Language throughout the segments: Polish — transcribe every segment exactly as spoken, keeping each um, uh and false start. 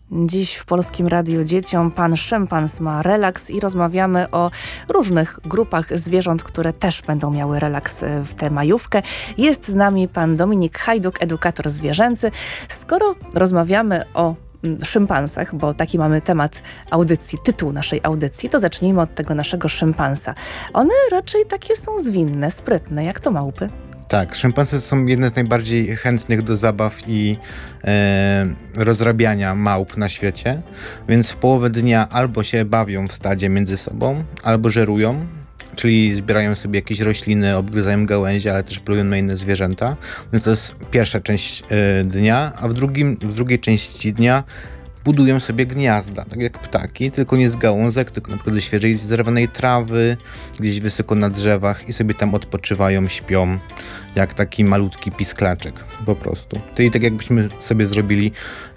Dziś w Polskim Radiu Dzieciom pan szympans ma relaks i rozmawiamy o różnych grupach zwierząt, które też będą miały relaks w tę majówkę. Jest z nami pan Dominik Hajduk, edukator zwierzęcy. Skoro rozmawiamy o szympansach, bo taki mamy temat audycji, tytuł naszej audycji, to zacznijmy od tego naszego szympansa. One raczej takie są zwinne, sprytne, jak to małpy. Tak, szympansy to są jedne z najbardziej chętnych do zabaw i e, rozrabiania małp na świecie, więc w połowę dnia albo się bawią w stadzie między sobą, albo żerują, czyli zbierają sobie jakieś rośliny, obgryzają gałęzie, ale też plują na inne zwierzęta. Więc to jest pierwsza część e, dnia, a w, drugim, w drugiej części dnia budują sobie gniazda, tak jak ptaki, tylko nie z gałązek, tylko na przykład ze świeżej zerwanej trawy, gdzieś wysoko na drzewach i sobie tam odpoczywają, śpią, jak taki malutki pisklaczek po prostu. Czyli tak jakbyśmy sobie zrobili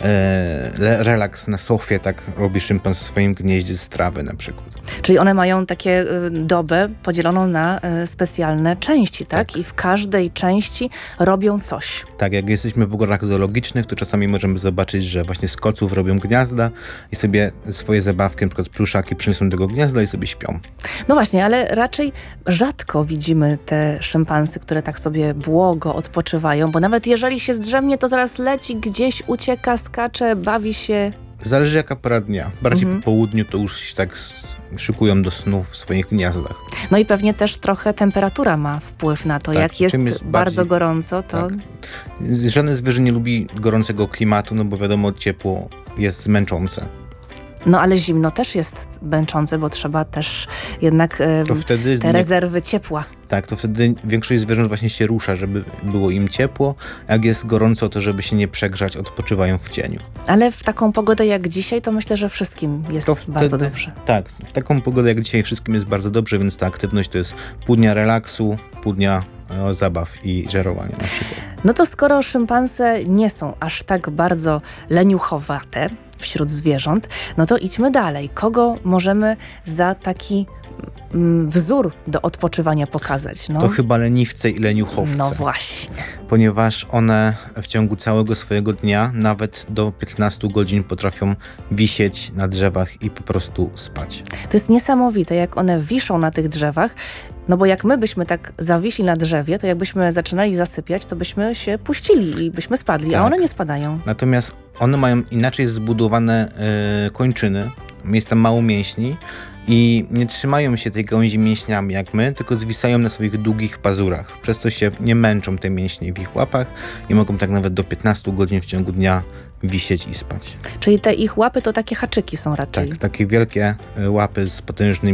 e, relaks na sofie, tak robi szympans w swoim gnieździe z trawy na przykład. Czyli one mają takie y, dobę podzieloną na y, specjalne części, tak? tak? I w każdej części robią coś. Tak, jak jesteśmy w ogrodach zoologicznych, to czasami możemy zobaczyć, że właśnie z koców robią gniazda i sobie swoje zabawki, na przykład pluszaki przyniosą do tego gniazda i sobie śpią. No właśnie, ale raczej rzadko widzimy te szympansy, które tak sobie błogo odpoczywają, bo nawet jeżeli się zdrzemnie, to zaraz leci gdzieś, ucieka, skacze, bawi się. Zależy jaka pora dnia. Bardziej mhm. po południu to już się tak szykują do snu w swoich gniazdach. No i pewnie też trochę temperatura ma wpływ na to. Tak, jak jest, jest bardzo bardziej, gorąco, to... Tak. Żadne zwierzę nie lubi gorącego klimatu, no bo wiadomo, ciepło jest męczące. No ale zimno też jest męczące, bo trzeba też jednak e, te nie... rezerwy ciepła. Tak, to wtedy większość zwierząt właśnie się rusza, żeby było im ciepło. Jak jest gorąco, to żeby się nie przegrzać, odpoczywają w cieniu. Ale w taką pogodę jak dzisiaj, to myślę, że wszystkim jest to wtedy, bardzo dobrze. Tak, w taką pogodę jak dzisiaj wszystkim jest bardzo dobrze, więc ta aktywność to jest pół dnia relaksu, pół dnia e, zabaw i żerowania na przykład. No to skoro szympanse nie są aż tak bardzo leniuchowate wśród zwierząt, no to idźmy dalej. Kogo możemy za taki mm, wzór do odpoczywania pokazać? No. To chyba leniwce i leniuchowce. No właśnie. Ponieważ one w ciągu całego swojego dnia nawet do piętnastu godzin potrafią wisieć na drzewach i po prostu spać. To jest niesamowite, jak one wiszą na tych drzewach, no bo jak my byśmy tak zawisli na drzewie, to jakbyśmy zaczynali zasypiać, to byśmy się puścili i byśmy spadli, tak. A one nie spadają. Natomiast one mają inaczej zbudowane yy, kończyny, jest tam mało mięśni i nie trzymają się tej gałęzi mięśniami jak my, tylko zwisają na swoich długich pazurach, przez co się nie męczą te mięśnie w ich łapach i mogą tak nawet do piętnastu godzin w ciągu dnia wisieć i spać. Czyli te ich łapy to takie haczyki są raczej. Tak, takie wielkie łapy z potężnymi